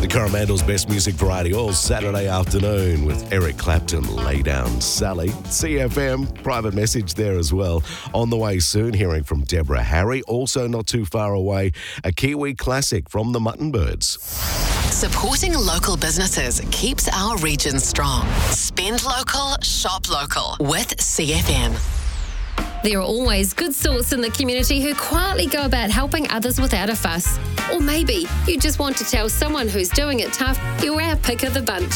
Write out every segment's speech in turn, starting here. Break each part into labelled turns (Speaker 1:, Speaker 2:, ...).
Speaker 1: Coromandel's Best Music Variety all Saturday afternoon with Eric Clapton, Lay Down Sally. CFM, private message there as well. On the way soon, hearing from Deborah Harry. Also not too far away, a Kiwi classic from the Muttonbirds.
Speaker 2: Supporting local businesses keeps our region strong. Spend local, shop local with CFM.
Speaker 3: There are always good sorts in the community who quietly go about helping others without a fuss. Or maybe you just want to tell someone who's doing it tough you're our pick of the bunch.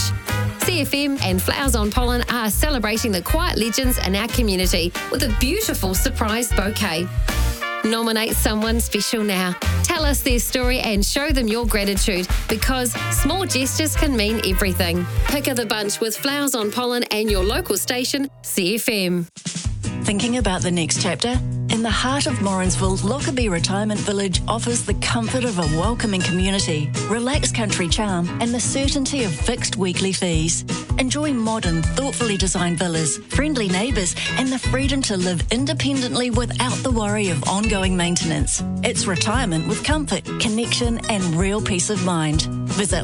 Speaker 3: CFM and Flowers on Pollen are celebrating the quiet legends in our community with a beautiful surprise bouquet. Nominate someone special now. Tell us their story and show them your gratitude, because small gestures can mean everything. Pick of the bunch with Flowers on Pollen and your local station, CFM.
Speaker 4: Thinking about the next chapter? In the heart of Morrinsville, Lockerbie Retirement Village offers the comfort of a welcoming community, relaxed country charm, and the certainty of fixed weekly fees. Enjoy modern, thoughtfully designed villas, friendly neighbours, and the freedom to live independently without the worry of ongoing maintenance. It's retirement with comfort, connection, and real peace of mind. Visit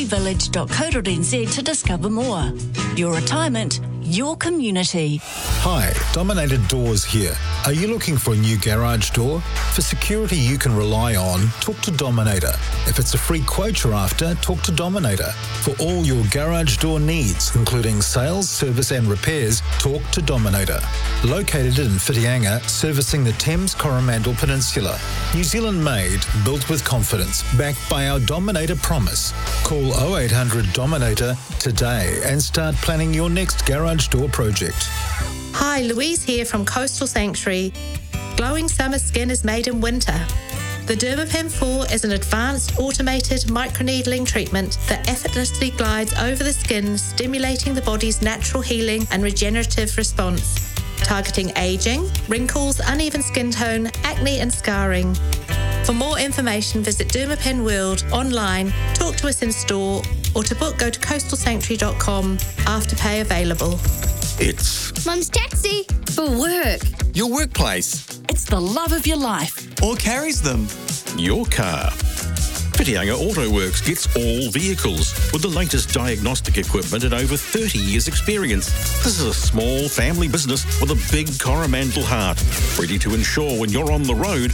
Speaker 4: lockerbievillage.co.nz to discover more. Your retirement, your community.
Speaker 5: Hi, Dominator Doors here. Are you looking for a new garage door? For security you can rely on, talk to Dominator. If it's a free quote you're after, talk to Dominator. For all your garage door needs, including sales, service and repairs, talk to Dominator. Located in Whitianga, servicing the Thames Coromandel Peninsula. New Zealand made, built with confidence, backed by our Dominator promise. Call 0800 Dominator today and start planning your next garage door project.
Speaker 6: Hi, Louise here from Coastal Sanctuary. Glowing summer skin is made in winter. The Dermapen 4 is an advanced automated microneedling treatment that effortlessly glides over the skin, stimulating the body's natural healing and regenerative response, targeting aging, wrinkles, uneven skin tone, acne and scarring. For more information, visit Dermapen World online, talk to us in store, or to book, go to coastalsanctuary.com. Afterpay available.
Speaker 7: It's
Speaker 8: Mum's taxi.
Speaker 3: For work.
Speaker 7: your workplace
Speaker 4: It's the love of your life.
Speaker 9: or carries them.
Speaker 7: your car. Whitianga Auto Works gets all vehicles with the latest diagnostic equipment and over 30 years experience. This is a small family business with a big Coromandel heart, ready to ensure when you're on the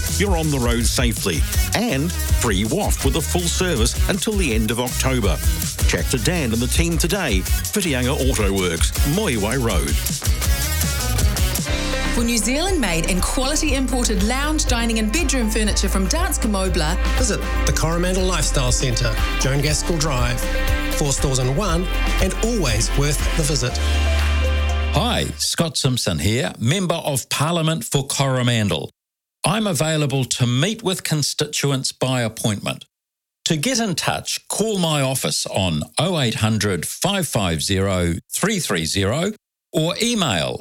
Speaker 7: road safely. And free WAF with a full service until the end of October. Chat to Dan and the team today. Whitianga Auto Works, Moiwai Road.
Speaker 10: For New Zealand-made and quality imported lounge, dining and bedroom furniture from Danske Mobler,
Speaker 11: visit the Coromandel Lifestyle Centre, Joan Gaskell Drive. 4 stores in one, and always worth the visit.
Speaker 12: Hi, Scott Simpson here, Member of Parliament for Coromandel. I'm available to meet with constituents by appointment. To get in touch, call my office on 0800 550 330 or email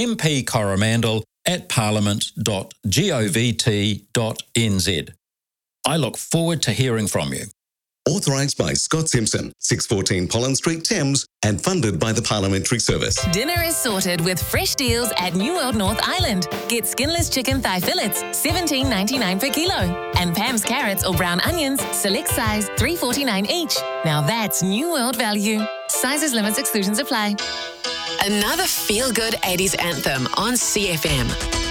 Speaker 12: mpcoromandel@parliament.govt.nz. I look forward to hearing from you.
Speaker 13: Authorised by Scott Simpson, 614 Pollen Street, Thames, and funded by the Parliamentary Service.
Speaker 2: Dinner is sorted with fresh deals at New World North Island. Get skinless chicken thigh fillets, $17.99 per kilo. And Pam's carrots or brown onions, select size, $3.49 each. Now that's New World value. Sizes, limits, exclusions apply. Another feel-good 80s anthem on CFM.